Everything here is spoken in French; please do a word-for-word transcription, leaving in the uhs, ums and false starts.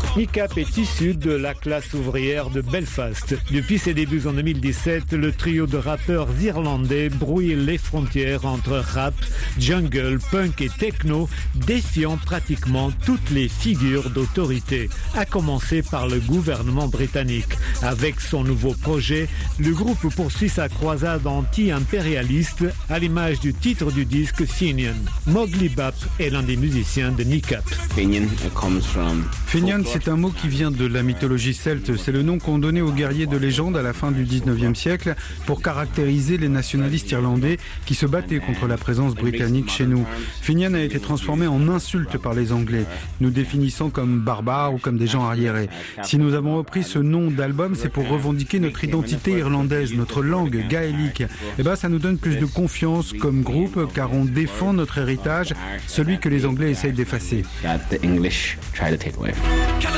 Nicap est issu de la classe ouvrière de Belfast. Depuis ses débuts en deux mille dix-sept, le trio de rappeurs irlandais brouille les frontières entre rap, jungle, punk et techno, défiant pratiquement toutes les figures d'autorité, à commencer par le gouvernement britannique. Avec son nouveau projet, le groupe poursuit sa croisade anti-impérialiste à l'image du titre du disque Finian. Mowgli Bap est l'un des musiciens de Nicap. Finian, c'est un mot qui vient de la mythologie celte. C'est le nom qu'ont donné aux guerriers de légende à la fin du dix-neuvième siècle pour caractériser les nationalistes irlandais qui se battaient contre la présence britannique chez nous. Finian a été transformé en insulte par les Anglais, nous définissant comme barbares ou comme des gens arriérés. Si nous avons repris ce nom d'album, c'est pour revendiquer notre identité irlandaise, notre langue gaélique. Et ben, ça nous donne plus de confiance comme groupe car on défend notre héritage, celui que les Anglais essayent d'effacer. That the English try to take away from.